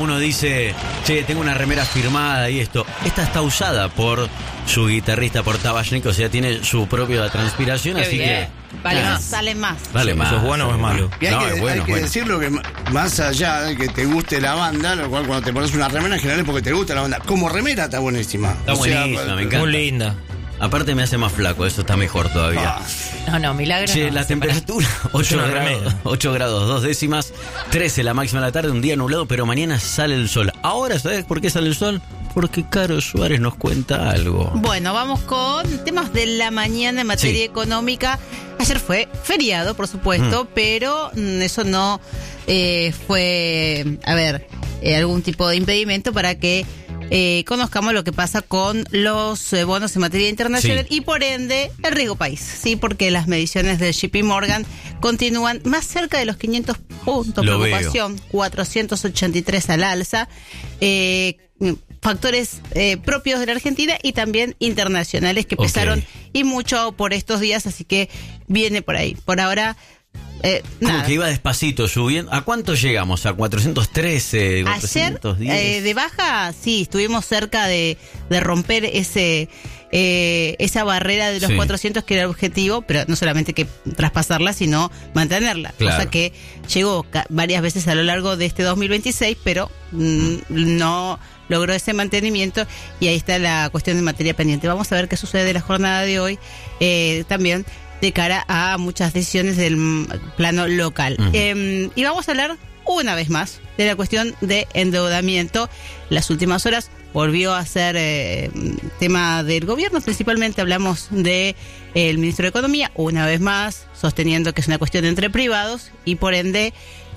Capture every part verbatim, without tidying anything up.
Uno dice, che, tengo una remera firmada y esto. Esta está usada por su guitarrista, por Tabachnik, o sea, tiene su propia transpiración, Qué así bien. que... Vale nada, más, sale más. Vale más. ¿Eso es bueno o es malo? Y hay No, que, es bueno, hay es que bueno. decirlo que más allá de que te guste la banda, lo cual cuando te pones una remera en general es porque te gusta la banda. Como remera está buenísima. Está buenísima, me encanta. Muy linda. Aparte me hace más flaco, eso está mejor todavía. Ah, No, no, milagro. Che, no, la se temperatura, ocho una grados, remera. ocho grados, dos décimas, trece la máxima de la tarde, un día nublado, pero mañana sale el sol. Ahora, ¿sabes por qué sale el sol? Porque Caro Suárez nos cuenta algo. Bueno, vamos con temas de la mañana en materia Sí. económica. Ayer fue feriado, por supuesto, Mm. pero mm, eso no eh, fue, a ver, eh, algún tipo de impedimento para que eh, conozcamos lo que pasa con los eh, bonos en materia internacional Sí. y por ende el riesgo país, ¿sí? Porque las mediciones de J P Morgan continúan más cerca de los quinientos puntos, Lo preocupación, cuatrocientos ochenta y tres al alza. Eh, factores eh, propios de la Argentina y también internacionales que Ok. pesaron y mucho por estos días, así que viene por ahí. Por ahora, eh, Como nada. que iba despacito subiendo. ¿A cuánto llegamos? ¿A cuatrocientos trece? Ayer, cuatrocientos diez? eh, de baja, sí, estuvimos cerca de, de romper ese eh, esa barrera de los Sí. cuatrocientos que era el objetivo, pero no solamente que traspasarla, sino mantenerla. Claro. Cosa que llegó ca- varias veces a lo largo de este dos mil veintiséis, pero mm, no logró ese mantenimiento y ahí está la cuestión de materia pendiente. Vamos a ver qué sucede la jornada de hoy, eh, también de cara a muchas decisiones del mm, plano local. Ujú. Eh, y vamos a hablar una vez más de la cuestión de endeudamiento. Las últimas horas volvió a ser eh, tema del gobierno, principalmente hablamos de eh, el ministro de Economía, una vez más, sosteniendo que es una cuestión entre privados y por ende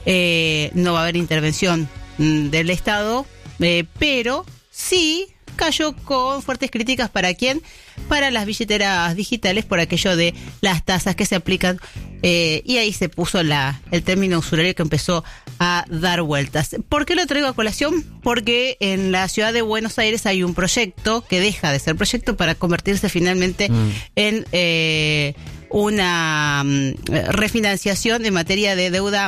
eh, no va a haber intervención mm, del Estado, eh, pero sí cayó con fuertes críticas. ¿Para quién? Para las billeteras digitales por aquello de las tasas que se aplican, eh, y ahí se puso la el término usurario que empezó a dar vueltas. ¿Por qué lo traigo a colación? Porque en la ciudad de Buenos Aires hay un proyecto que deja de ser proyecto para convertirse finalmente Mm. en eh, una mm, refinanciación en materia de deuda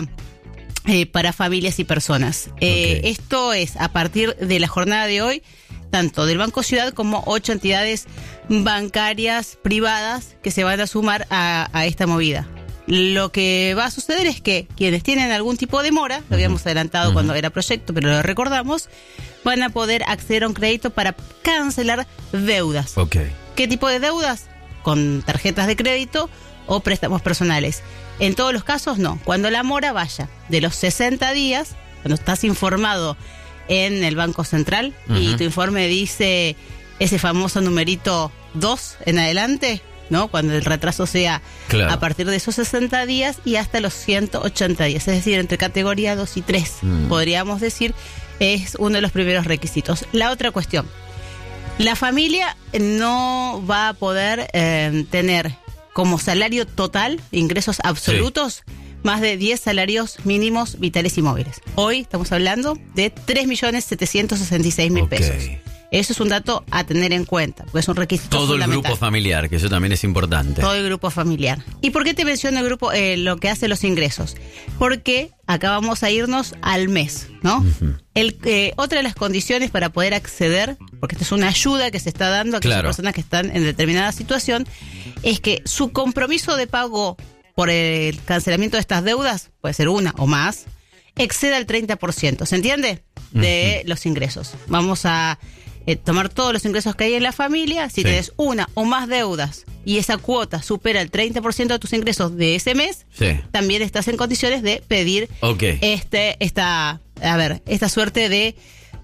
eh, para familias y personas. Eh, Ok. Esto es a partir de la jornada de hoy, tanto del Banco Ciudad como ocho entidades bancarias privadas que se van a sumar a, a esta movida. Lo que va a suceder es que quienes tienen algún tipo de mora, lo habíamos adelantado Ujú. cuando era proyecto, pero lo recordamos, van a poder acceder a un crédito para cancelar deudas. Ok. ¿Qué tipo de deudas? Con tarjetas de crédito o préstamos personales. En todos los casos, no. Cuando la mora vaya de los sesenta días, cuando estás informado en el Banco Central y Ujú. tu informe dice ese famoso numerito dos en adelante, ¿no? Cuando el retraso sea Claro. a partir de esos sesenta días y hasta los ciento ochenta días. Es decir, entre categoría dos y tres, Mm. podríamos decir, es uno de los primeros requisitos. La otra cuestión. La familia no va a poder eh, tener como salario total, ingresos absolutos, más de diez salarios mínimos vitales y móviles. Hoy estamos hablando de tres millones setecientos sesenta y seis mil Ok. pesos. Eso es un dato a tener en cuenta, porque es un requisito Todo el fundamental. grupo familiar, que eso también es importante. Todo el grupo familiar. ¿Y por qué te menciono el grupo, eh, lo que hace los ingresos? Porque acá vamos a irnos al mes, ¿no? Ujú. El, eh, otra de las condiciones para poder acceder, porque esta es una ayuda que se está dando a aquellas Claro. personas que están en determinada situación, es que su compromiso de pago por el cancelamiento de estas deudas, puede ser una o más, exceda el treinta por ciento, ¿se entiende? De los ingresos. Vamos a eh, tomar todos los ingresos que hay en la familia. Si Sí. tenés una o más deudas y esa cuota supera el treinta por ciento de tus ingresos de ese mes, Sí. también estás en condiciones de pedir Ok. este, esta, a ver, esta suerte de,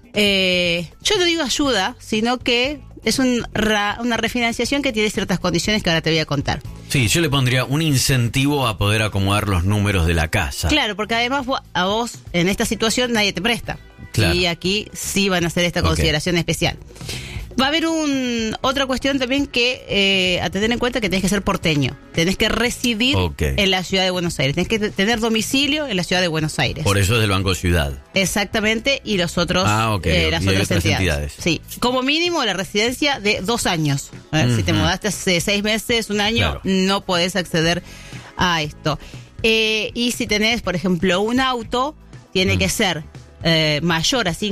eh, yo no digo ayuda, sino que es un ra- una refinanciación que tiene ciertas condiciones que ahora te voy a contar. Sí, yo le pondría un incentivo a poder acomodar los números de la casa. Claro, porque además vo- a vos en esta situación nadie te presta. Claro. Y aquí sí van a hacer esta Ok. consideración especial. Va a haber un otra cuestión también que eh, a tener en cuenta, que tenés que ser porteño. Tenés que residir Ok. en la ciudad de Buenos Aires. Tenés que t- tener domicilio en la ciudad de Buenos Aires. Por eso es del Banco Ciudad. Exactamente, y los otros, Ah, ok, eh, las y hay otras, otras entidades. entidades. Sí, como mínimo la residencia de dos años. A ver, Si te Ujú. mudaste hace seis meses, un año, Claro. no podés acceder a esto. Eh, y si tenés, por ejemplo, un auto, tiene Mm. que ser eh, mayor a